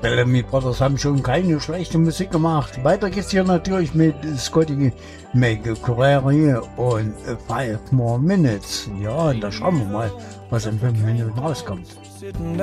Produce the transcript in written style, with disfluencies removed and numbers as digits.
Bellamy Brothers haben schon keine schlechte Musik gemacht. Weiter geht's hier natürlich mit Scotty McCreery und 5 More Minutes. Ja, und da schauen wir mal, was in 5 Minuten rauskommt.